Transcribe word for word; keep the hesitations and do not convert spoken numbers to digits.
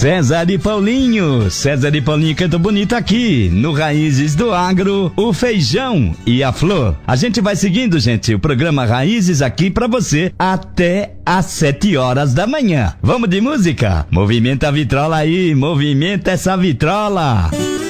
César e Paulinho, César e Paulinho canta bonito aqui, no Raízes do Agro, o feijão e a flor. A gente vai seguindo, gente, o programa Raízes aqui pra você até às sete horas da manhã. Vamos de música? Movimenta a vitrola aí, movimenta essa vitrola.